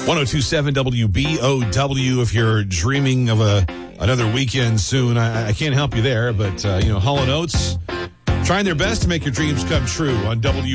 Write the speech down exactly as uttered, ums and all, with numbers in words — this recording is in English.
one oh two point seven W B O W. If you're dreaming of a another weekend soon, I, I can't help you there. But, uh, you know, Hall and Oates trying their best to make your dreams come true on W